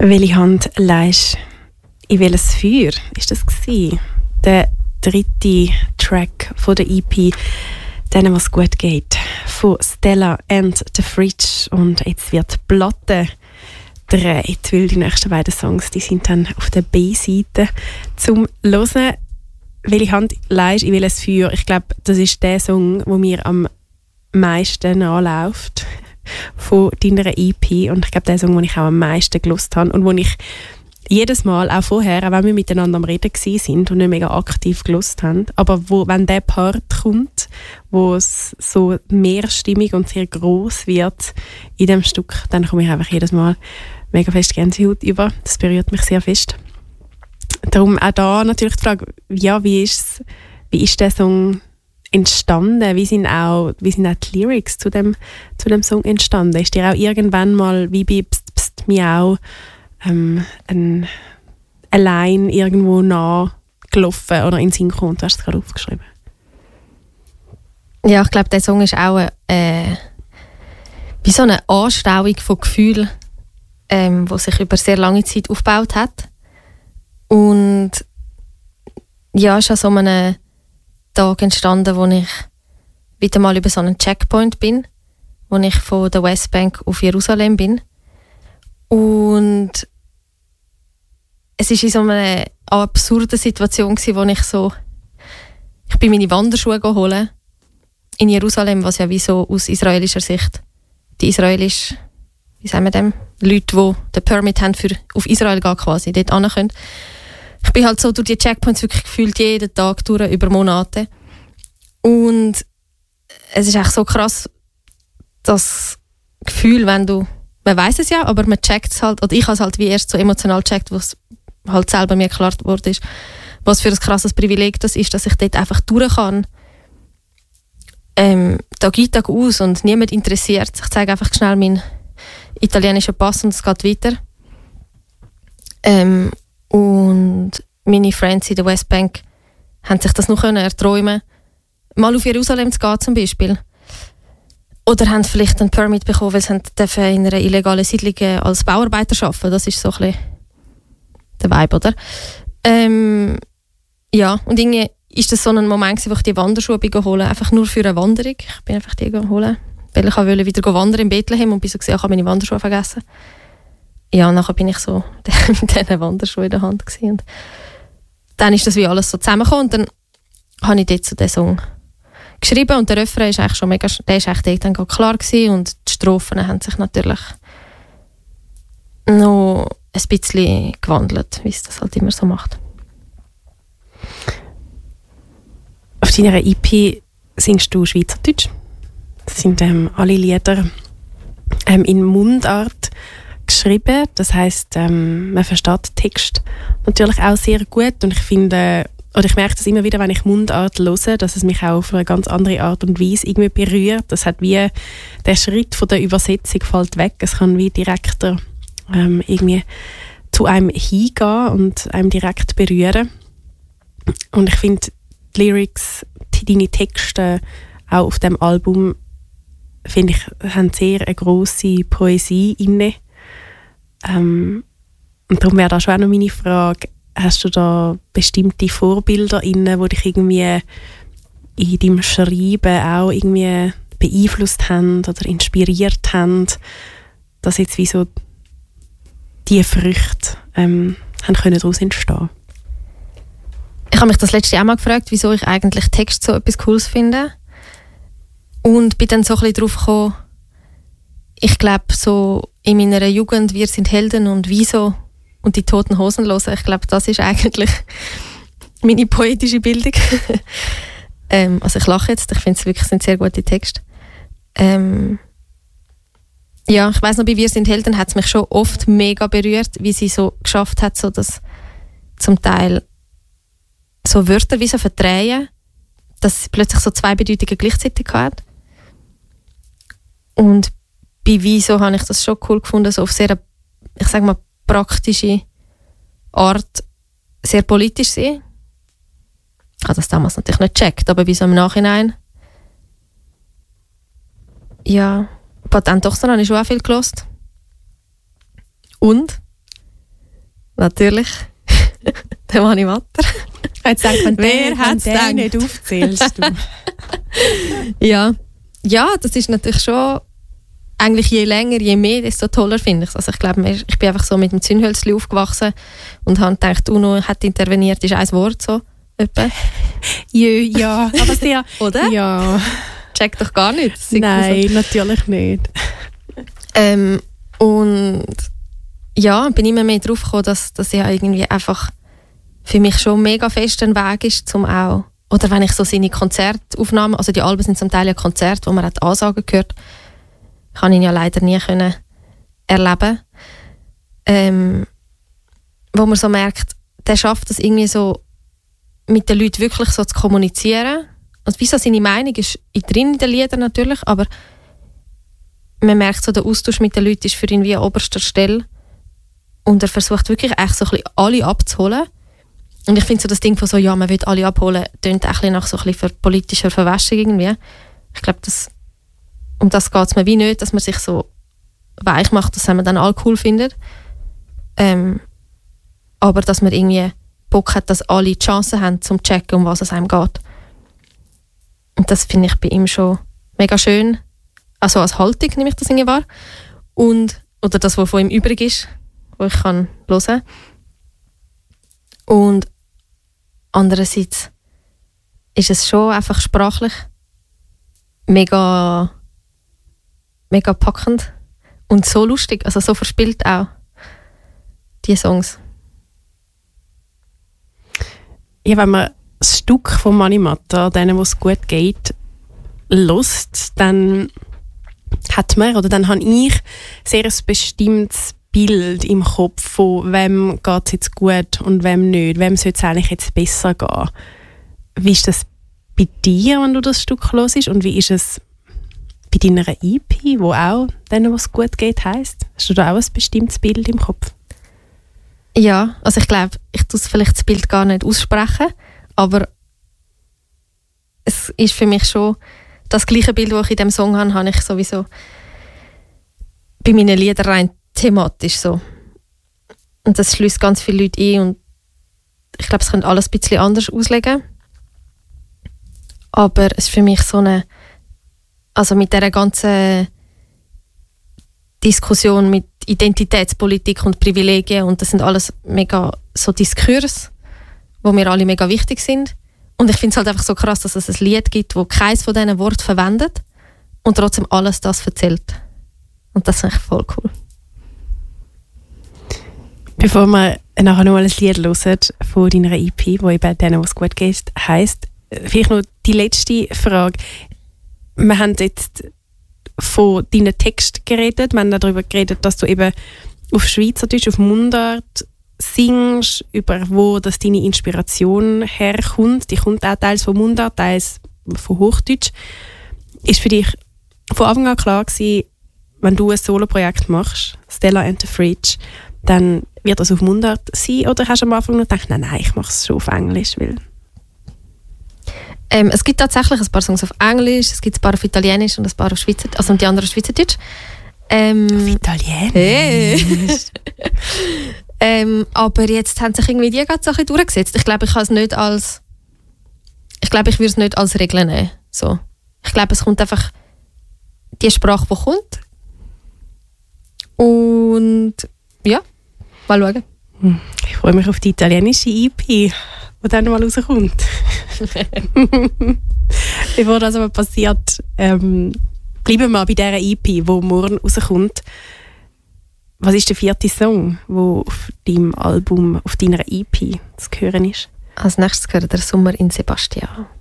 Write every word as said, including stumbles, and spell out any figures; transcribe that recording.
Welche Hand leist in welches Feuer ist das gewesen? Der dritte Track von der E P «Denen, was gut geht» von Stella and the Fridge. Und jetzt wird die Platte gedreht, weil die nächsten beiden Songs, die sind dann auf der B-Seite zum Hören. «Welche Hand leist in welches Feuer?» Ich glaube, das ist der Song, der mir am meisten anläuft von deiner E P. Und ich glaube, der Song, den ich auch am meisten gehört habe und wo ich jedes Mal, auch vorher, auch wenn wir miteinander am Reden sind und nicht mega aktiv gehört haben, aber wo, wenn der Part kommt, wo es so mehrstimmig und sehr gross wird in dem Stück, dann komme ich einfach jedes Mal mega fest Gänsehaut über. Das berührt mich sehr fest. Darum auch da natürlich die Frage, ja, wie ist, wie ist der Song entstanden? Wie sind auch, wie sind auch die Lyrics zu dem, zu dem Song entstanden? Ist dir auch irgendwann mal wie bei Pst, Pst, Miau ähm, ein, allein irgendwo nah gelaufen oder in den Sinn gekommen? Du hast es gerade aufgeschrieben. Ja, ich glaube, der Song ist auch äh, wie so eine Anstauung von Gefühlen, ähm, die sich über sehr lange Zeit aufgebaut hat. Und ja, es ist an so einem Tag entstanden, wo ich wieder mal über so einen Checkpoint bin, wo ich von der Westbank auf Jerusalem bin. Und es war in so einer absurden Situation, wo ich so, ich bin meine Wanderschuhe holen in Jerusalem, was ja wie so aus israelischer Sicht die israelischen, wie sagen wir dem, Leute, die den Permit haben für auf Israel gehen quasi, dort hin können. Ich bin halt so durch die Checkpoints wirklich gefühlt jeden Tag durch, über Monate. Und es ist echt so krass, das Gefühl, wenn du, man weiß es ja, aber man checkt es halt, oder ich habe es halt wie erst so emotional gecheckt, was halt selber mir klar geworden ist, was für ein krasses Privileg das ist, dass ich dort einfach durch kann. Ähm, Tag ein, Tag aus und niemand interessiert. Ich zeige einfach schnell meinen italienischen Pass und es geht weiter. Ähm, Und meine Friends in der Westbank haben sich das noch erträumen, mal auf Jerusalem zu gehen zum Beispiel. Oder haben vielleicht einen Permit bekommen, weil sie dürfen in einer illegalen Siedlung als Bauarbeiter arbeiten. Das ist so ein bisschen der Vibe, oder? Ähm, ja, und irgendwie ist das so ein Moment, wo ich die Wanderschuhe holen, einfach nur für eine Wanderung. Ich bin einfach die holen, weil ich wollte wieder wandern in Bethlehem und bin so gesehen, ich habe meine Wanderschuhe vergessen. Ja, und nachher bin ich so mit diesen Wanderschuhen in der Hand gewesen. Und dann ist das wie alles so zusammengekommen und dann habe ich dort so den Song geschrieben und der Refrain ist eigentlich schon mega, der ist eigentlich dort dann klar gewesen und die Strophen haben sich natürlich noch ein bisschen gewandelt, wie es das halt immer so macht. Auf deiner E P singst du Schweizerdeutsch. Das sind ähm, alle Lieder ähm, in Mundart geschrieben. Das heisst, ähm, man versteht den Text natürlich auch sehr gut und ich finde, oder ich merke das immer wieder, wenn ich Mundart höre, dass es mich auch auf eine ganz andere Art und Weise irgendwie berührt. Das hat wie der Schritt von der Übersetzung fällt weg. Es kann wie direkter ähm, irgendwie zu einem hingehen und einem direkt berühren. Und ich finde, die Lyrics, die, deine Texte auch auf dem Album, finde ich, haben sehr eine grosse Poesie inne. Ähm, und darum wäre da schon auch noch meine Frage, hast du da bestimmte Vorbilder inne, die dich irgendwie in deinem Schreiben auch irgendwie beeinflusst haben oder inspiriert haben, dass jetzt wie so diese Früchte ähm, haben können daraus entstehen? Ich habe mich das letzte Jahr mal gefragt, wieso ich eigentlich Text so etwas Cooles finde. Und bin dann so ein bisschen drauf gekommen, ich glaube, so in meiner Jugend, wir sind Helden und wieso und die Toten Hosen hören, ich glaube, das ist eigentlich meine poetische Bildung. ähm, also ich lache jetzt, ich finde es wirklich sind sehr gute Texte. Ähm, ja, ich weiss noch, bei «Wir sind Helden» hat es mich schon oft mega berührt, wie sie so geschafft hat, so dass zum Teil so Wörter wie so verdrehen, dass sie plötzlich so zwei Bedeutungen gleichzeitig hat. Und bei «Wieso» habe ich das schon cool gefunden, so auf sehr, ich sage mal, praktische Art, sehr politisch sein. Ich habe das damals natürlich nicht gecheckt, aber wieso im Nachhinein? Ja, Patent doch, habe ich schon auch viel gehört. Und natürlich. Der Mani Matter. Jetzt denkt man, Wer wer hat's hat den gedacht? nicht aufzählst du? Ja. Ja, das ist natürlich schon eigentlich je länger, je mehr, desto toller finde ich es. Also ich glaube, ich bin einfach so mit dem Zündhölzchen aufgewachsen und habe gedacht, UNO hat interveniert, ist ein Wort so. Etwa. Jö, ja, aber sehr... Oder? Ja. Check doch gar nicht. Das ist Nein, so. natürlich nicht. Ähm, und ja, bin immer mehr drauf gekommen, dass das ja irgendwie einfach für mich schon mega fest ein Weg ist, zum auch, oder wenn ich so seine Konzertaufnahmen, also die Alben sind zum Teil ja Konzerte, wo man auch die Ansagen gehört, kann ich ja leider nie können erleben. Ähm, wo man so merkt, der schafft es irgendwie so, mit den Leuten wirklich so zu kommunizieren. Und wieso seine Meinung ist drin in den Liedern natürlich, aber man merkt so, der Austausch mit den Leuten ist für ihn wie an oberster Stelle. Und er versucht wirklich echt so ein bisschen alle abzuholen. Und ich finde so das Ding von so, ja, man will alle abholen, tönt auch ein bisschen nach so ein bisschen für politischer Verwäschung irgendwie. Ich glaube, das, um das geht es mir wie nicht, dass man sich so weich macht, dass man dann alle cool findet. Ähm, aber dass man irgendwie Bock hat, dass alle die Chance haben, zum zu checken, um was es einem geht. Und das finde ich bei ihm schon mega schön. Also als Haltung nehme ich das irgendwie wahr. Und, oder das, was von ihm übrig ist, wo ich kann hören kann. Und andererseits ist es schon einfach sprachlich mega, mega packend und so lustig, also so verspielt auch die Songs. Ja, wenn man das Stück von Mani Matter, denen, wo es gut geht, hört, dann hat man, oder dann habe ich sehr ein bestimmtes Bild im Kopf von wem geht es jetzt gut und wem nicht, wem sollte es eigentlich jetzt besser gehen. Wie ist das bei dir, wenn du das Stück hörst, und wie ist es bei deiner E P, wo auch denen, was gut geht, heisst? Hast du da auch ein bestimmtes Bild im Kopf? Ja, also ich glaube, ich tue vielleicht das Bild gar nicht aussprechen, aber es ist für mich schon das gleiche Bild, das ich in diesem Song habe, habe ich sowieso bei meinen Liedern rein thematisch so. Und das schließt ganz viele Leute ein und ich glaube, es können alles ein bisschen anders auslegen. Aber es ist für mich so eine, also mit dieser ganzen Diskussion mit Identitätspolitik und Privilegien, und das sind alles mega so Diskurs, wo mir alle mega wichtig sind. Und ich finde es halt einfach so krass, dass es ein Lied gibt, wo keins von diesen Worten verwendet und trotzdem alles das erzählt. Und das finde ich voll cool. Bevor wir nachher noch ein Lied hören von deiner E P, wo eben denen, was gut geht, heisst, vielleicht noch die letzte Frage. Wir haben jetzt von deinen Texten geredet, wir haben darüber geredet, dass du eben auf Schweizerdeutsch, auf Mundart singst, über wo das deine Inspiration herkommt. Die kommt auch teils von Mundart, teils von Hochdeutsch. Ist für dich von Anfang an klar gewesen, wenn du ein Soloprojekt machst, Stella and the Fridge, dann wird das auf Mundart sein, oder hast du am Anfang noch gedacht, nein, nein, ich mache es schon auf Englisch? Weil ähm, es gibt tatsächlich ein paar Songs auf Englisch, es gibt ein paar auf Italienisch und ein paar auf Schweizerdeutsch, also die anderen auf Schweizerdeutsch. Ähm, auf Italienisch? Hey. ähm, aber jetzt haben sich irgendwie die ganze Sache durchgesetzt. Ich glaube, ich habe es nicht als ich glaube, ich würde es nicht als Regel nehmen. So. Ich glaube, es kommt einfach die Sprache, die kommt. Und ja, mal schauen. Ich freue mich auf die italienische E P, die dann mal rauskommt. Bevor das aber passiert, ähm, bleiben wir bei dieser E P, die morgen rauskommt. Was ist der vierte Song, der auf deinem Album, auf deiner E P zu hören ist? Als nächstes gehört der Sommer in Sebastian.